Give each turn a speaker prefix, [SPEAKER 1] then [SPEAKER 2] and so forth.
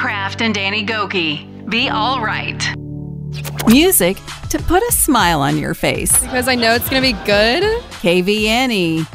[SPEAKER 1] Kraft and Danny Gokey. Be All Right.
[SPEAKER 2] Music to put a smile on your face.
[SPEAKER 3] Because I know it's going to be good.
[SPEAKER 2] KVNE.